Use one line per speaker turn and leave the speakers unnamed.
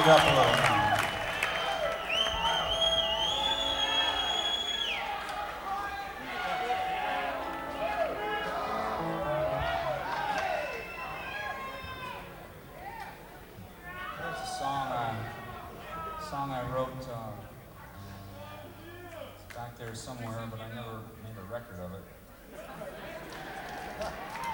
it up a little. There's a song I wrote it's back there somewhere, but I never made a record of it.